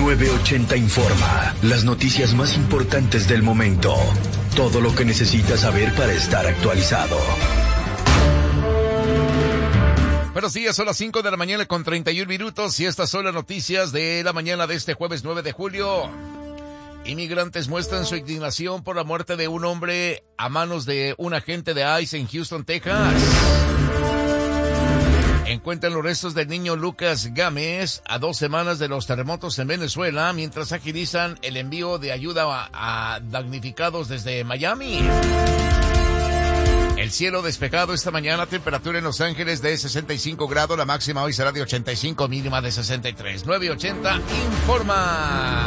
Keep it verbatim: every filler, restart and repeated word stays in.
nueve ochenta Informa. Las noticias más importantes del momento. Todo lo que necesitas saber para estar actualizado. Buenos días, son las cinco de la mañana con treinta y un minutos y estas son las noticias de la mañana de este jueves nueve de julio. Inmigrantes muestran su indignación por la muerte de un hombre a manos de un agente de ICE en Houston, Texas. Encuentran los restos del niño Lucas Gámez a dos semanas de los terremotos en Venezuela, mientras agilizan el envío de ayuda a, a damnificados desde Miami. El cielo despejado esta mañana, temperatura en Los Ángeles de sesenta y cinco grados, la máxima hoy será de ochenta y cinco, mínima de sesenta y tres. nueve ochenta Informa.